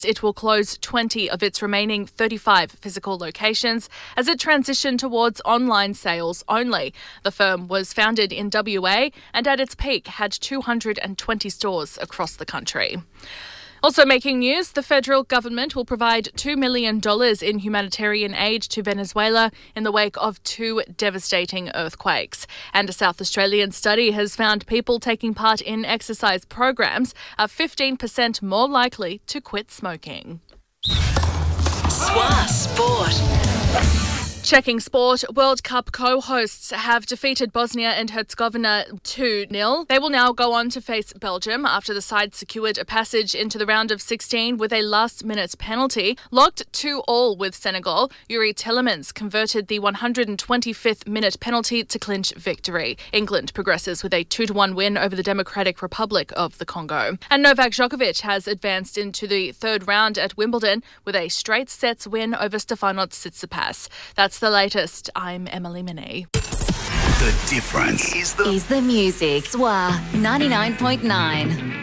It will close 20 of its remaining 35 physical locations as it transitioned towards online sales only. The firm was founded in WA and at its peak had 220 stores across the country. Also making news, the federal government will provide $2 million in humanitarian aid to Venezuela in the wake of 2 devastating earthquakes. And a South Australian study has found people taking part in exercise programs are 15% more likely to quit smoking. SWA Sport. Checking sport, World Cup co-hosts have defeated Bosnia and Herzegovina 2-0. They will now go on to face Belgium after the side secured a passage into the round of 16 with a last-minute penalty. Locked 2-2 with Senegal, Yuri Tillemans converted the 125th minute penalty to clinch victory. England progresses with a 2-1 win over the Democratic Republic of the Congo. And Novak Djokovic has advanced into the third round at Wimbledon with a straight sets win over Stefanos Tsitsipas. That's the latest. I'm Emily Minnie. The difference is the music. SWA 99.9.